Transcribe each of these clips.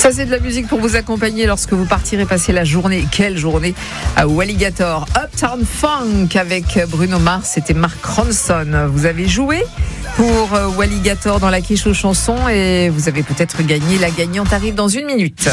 Ça, c'est de la musique pour vous accompagner lorsque vous partirez passer la journée. Quelle journée à Walligator. Uptown Funk avec Bruno Mars, c'était Mark Ronson. Vous avez joué pour Walligator dans la quiche aux chansons et vous avez peut-être gagné. La gagnante arrive dans 1 minute.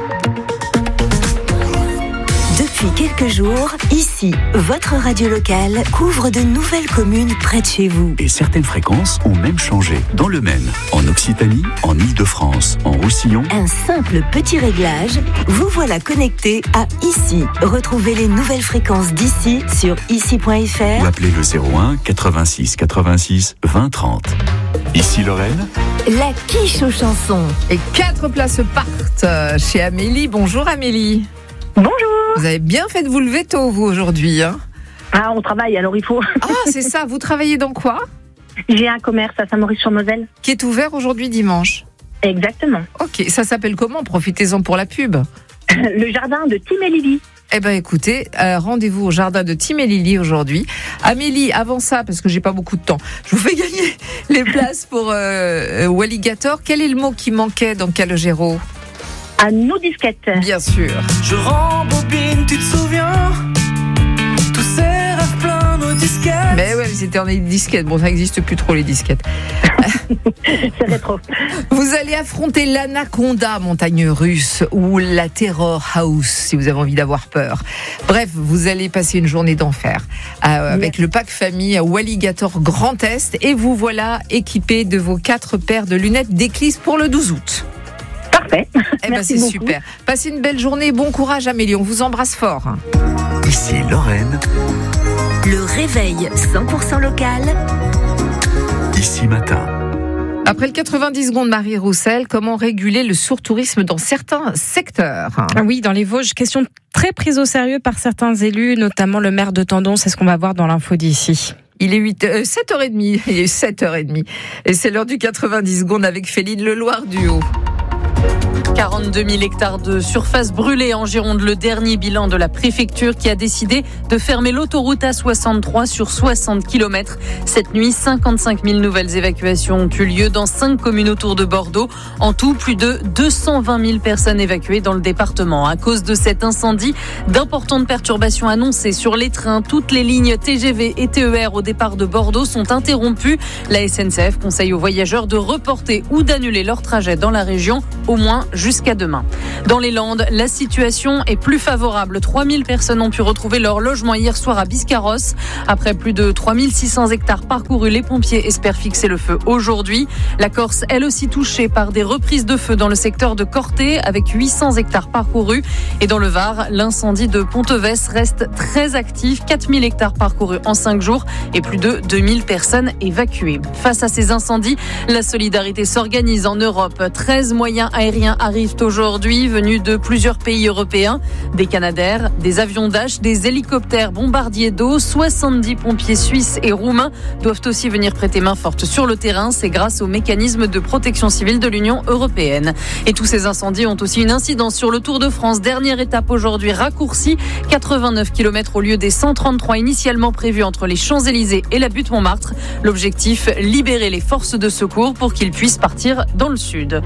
Depuis quelques jours, ici, votre radio locale couvre de nouvelles communes près de chez vous. Et certaines fréquences ont même changé. Dans le Maine, en Occitanie, en Île-de-France, en Roussillon. Un simple petit réglage, vous voilà connecté à Ici. Retrouvez les nouvelles fréquences d'ici sur ici.fr. Ou appelez le 01 86 86 20 30. Ici Lorraine. La quiche aux chansons. Et 4 places partent chez Amélie. Bonjour Amélie. Bonjour. Vous avez bien fait de vous lever tôt, vous, aujourd'hui, hein ? Ah, on travaille, alors il faut. Ah, c'est ça. Vous travaillez dans quoi ? J'ai un commerce à Saint-Maurice-sur-Moselle. Qui est ouvert aujourd'hui dimanche. Exactement. Ok, ça s'appelle comment ? Profitez-en pour la pub. Le jardin de Tim et Lily. Eh bien, écoutez, rendez-vous au jardin de Tim et Lily aujourd'hui. Amélie, avant ça, parce que j'ai pas beaucoup de temps, je vous fais gagner les places pour Walligator. Quel est le mot qui manquait dans Calogero ? À nos disquettes. Bien sûr. Je rembobine, tu te souviens ? Tous ces rêves pleins nos disquettes. Mais ouais, c'était en disquettes. Bon, ça n'existe plus trop les disquettes. C'est rétro. Vous allez affronter l'Anaconda montagne russe ou la Terror House si vous avez envie d'avoir peur. Bref, vous allez passer une journée d'enfer avec le pack famille à Walligator Grand Est et vous voilà équipé de vos 4 paires de lunettes d'Eclisse pour le 12 août. Parfait. Eh ben, c'est super. Passez une belle journée. Bon courage, Amélie. On vous embrasse fort. Ici Lorraine. Le réveil 100% local. Ici Matin. Après le 90 secondes, Marie Roussel, comment réguler le surtourisme dans certains secteurs ? Oui, dans les Vosges, question très prise au sérieux par certains élus, notamment le maire de Tendon. C'est ce qu'on va voir dans l'info d'ici. Il est 7h30. Il est 7h30. Et c'est l'heure du 90 secondes avec Féline Leloir-Duhaut. 42 000 hectares de surface brûlée en Gironde, le dernier bilan de la préfecture qui a décidé de fermer l'autoroute A63 sur 60 km. Cette nuit, 55 000 nouvelles évacuations ont eu lieu dans 5 communes autour de Bordeaux. En tout, plus de 220 000 personnes évacuées dans le département. À cause de cet incendie, d'importantes perturbations annoncées sur les trains. Toutes les lignes TGV et TER au départ de Bordeaux sont interrompues. La SNCF conseille aux voyageurs de reporter ou d'annuler leur trajet dans la région, au moins jusqu'à demain. Dans les Landes, la situation est plus favorable. 3000 personnes ont pu retrouver leur logement hier soir à Biscarrosse. Après plus de 3600 hectares parcourus, les pompiers espèrent fixer le feu aujourd'hui. La Corse, elle aussi touchée par des reprises de feu dans le secteur de Corté, avec 800 hectares parcourus. Et dans le Var, l'incendie de Ponteves reste très actif. 4000 hectares parcourus en 5 jours et plus de 2000 personnes évacuées. Face à ces incendies, la solidarité s'organise en Europe. 13 moyens aériens arrivent aujourd'hui, venus de plusieurs pays européens. Des Canadair, des avions Dash, des hélicoptères bombardiers d'eau. 70 pompiers suisses et roumains doivent aussi venir prêter main forte sur le terrain. C'est grâce au mécanisme de protection civile de l'Union européenne. Et tous ces incendies ont aussi une incidence sur le Tour de France. Dernière étape aujourd'hui raccourcie. 89 km au lieu des 133 initialement prévus entre les Champs-Élysées et la butte Montmartre. L'objectif, libérer les forces de secours pour qu'ils puissent partir dans le sud.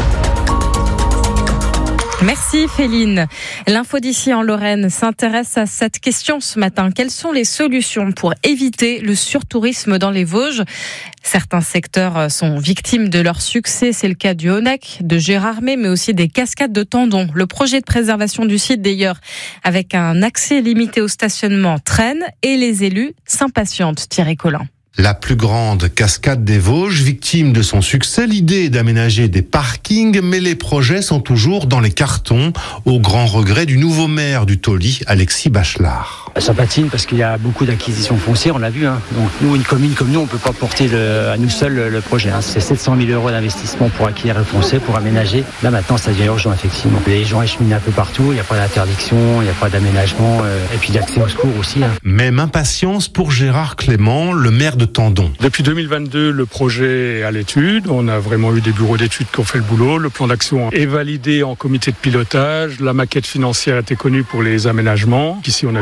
Merci Féline. L'info d'ici en Lorraine s'intéresse à cette question ce matin. Quelles sont les solutions pour éviter le surtourisme dans les Vosges ? Certains secteurs sont victimes de leur succès. C'est le cas du Honeck, de Gérardmer, mais aussi des cascades de Tendon. Le projet de préservation du site, d'ailleurs, avec un accès limité au stationnement, traîne et les élus s'impatientent. Thierry Collin. La plus grande cascade des Vosges, victime de son succès, l'idée est d'aménager des parkings, mais les projets sont toujours dans les cartons, au grand regret du nouveau maire du Tauly, Alexis Bachelard. Ça patine parce qu'il y a beaucoup d'acquisitions foncières, on l'a vu. Donc nous, une commune comme nous, on peut pas porter à nous seuls le projet. C'est 700 000 € d'investissement pour acquérir le foncier, pour aménager. Là maintenant, ça devient urgent effectivement. Les gens écheminent un peu partout, il n'y a pas d'interdiction, il n'y a pas d'aménagement, et puis d'accès au secours aussi. Même impatience pour Gérard Clément, le maire de Tendon. Depuis 2022, le projet est à l'étude. On a vraiment eu des bureaux d'études qui ont fait le boulot. Le plan d'action est validé en comité de pilotage. La maquette financière a été connue pour les aménagements. Ici, on a du domaine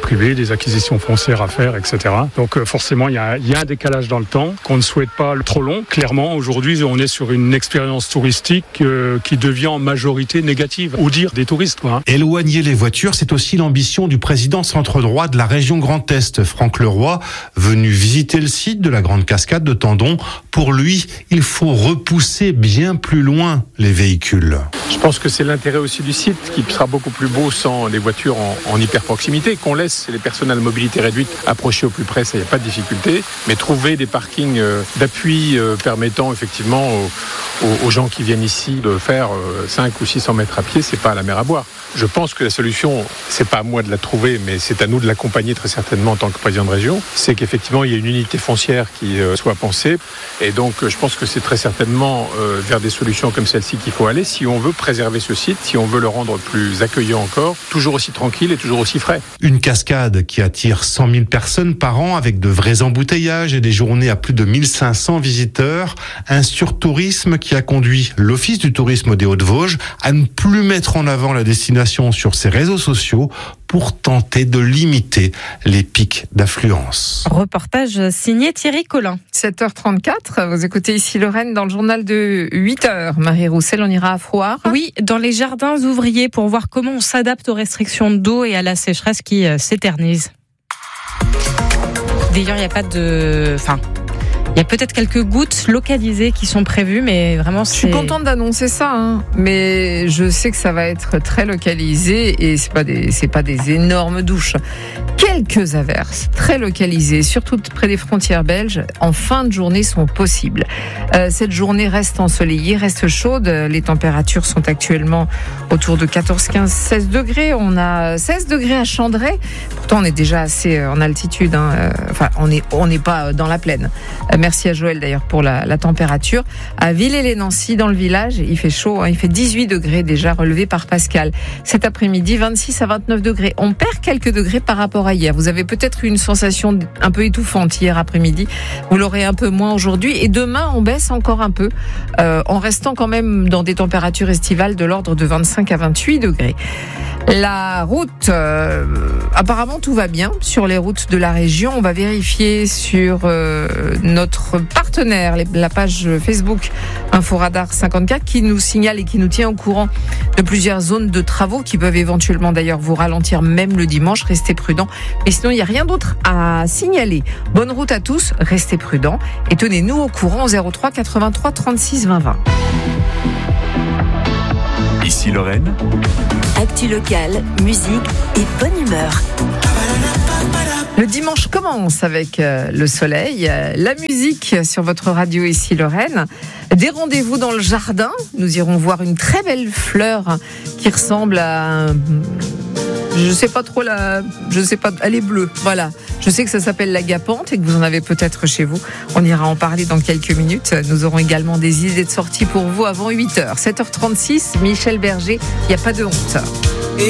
privée, des acquisitions foncières à faire, etc. Donc forcément, il y a un décalage dans le temps qu'on ne souhaite pas trop long. Clairement, aujourd'hui, on est sur une expérience touristique qui devient en majorité négative, ou dire des touristes, quoi. Éloigner les voitures, c'est aussi l'ambition du président centre-droit de la région Grand Est, Franck Leroy, venu visiter le site de la Grande Cascade de Tendon. Pour lui, il faut repousser bien plus loin les véhicules. Je pense que c'est l'intérêt aussi du site qui sera beaucoup plus beau sans les voitures en hyper proximité, qu'on laisse les personnes à la mobilité réduite approcher au plus près, ça il n'y a pas de difficulté, mais trouver des parkings d'appui permettant effectivement aux gens qui viennent ici de faire 5 ou 600 mètres à pied, c'est pas la mer à boire. Je pense que la solution, c'est pas à moi de la trouver, mais c'est à nous de l'accompagner très certainement en tant que président de région, c'est qu'effectivement il y ait une unité foncière qui soit pensée, et donc je pense que c'est très certainement vers des solutions comme celle-ci qu'il faut aller si on veut préserver ce site, si on veut le rendre plus accueillant encore, toujours aussi tranquille et toujours aussi frais. Une cascade qui attire 100 000 personnes par an avec de vrais embouteillages et des journées à plus de 1500 visiteurs. Un surtourisme qui a conduit l'Office du tourisme des Hauts-de-Vosges à ne plus mettre en avant la destination sur ses réseaux sociaux pour tenter de limiter les pics d'affluence. Reportage signé Thierry Collin. 7h34, vous écoutez ici Lorraine dans le journal de 8h. Marie Roussel, on ira à Frouard. Oui, dans les jardins ouvriers pour voir comment on s'adapte aux restrictions d'eau et à la sécheresse qui s'éternise. D'ailleurs, il n'y a pas de... Il y a peut-être quelques gouttes localisées qui sont prévues, mais vraiment Je suis contente d'annoncer ça, mais je sais que ça va être très localisé et c'est pas des énormes douches. Quelques averses très localisées, surtout près des frontières belges, en fin de journée sont possibles. Cette journée reste ensoleillée, reste chaude. Les températures sont actuellement autour de 14, 15, 16 degrés. On a 16 degrés à Chandray. Pourtant, on est déjà assez en altitude. On n'est pas dans la plaine. Merci à Joël d'ailleurs pour la température. À Villers-les-Nancy, dans le village, il fait chaud. Il fait 18 degrés déjà, relevé par Pascal. Cet après-midi, 26 à 29 degrés. On perd quelques degrés par rapport à hier. Vous avez peut-être eu une sensation un peu étouffante hier après-midi. Vous l'aurez un peu moins aujourd'hui. Et demain, on baisse encore un peu, en restant quand même dans des températures estivales de l'ordre de 25 à 28 degrés. La route, apparemment tout va bien sur les routes de la région. On va vérifier sur notre partenaire, la page Facebook Inforadar 54, qui nous signale et qui nous tient au courant de plusieurs zones de travaux qui peuvent éventuellement d'ailleurs vous ralentir même le dimanche. Restez prudents. Mais sinon, il n'y a rien d'autre à signaler. Bonne route à tous, restez prudents et tenez-nous au courant au 03 83 36 20 20. Ici Lorraine. Actu locale, musique et bonne humeur. Le dimanche commence avec le soleil, la musique sur votre radio ici Lorraine, des rendez-vous dans le jardin. Nous irons voir une très belle fleur qui ressemble à elle est bleue, voilà. Je sais que ça s'appelle l'agapante et que vous en avez peut-être chez vous. On ira en parler dans quelques minutes. Nous aurons également des idées de sortie pour vous avant 8h. 7h36, Michel Berger, il n'y a pas de honte.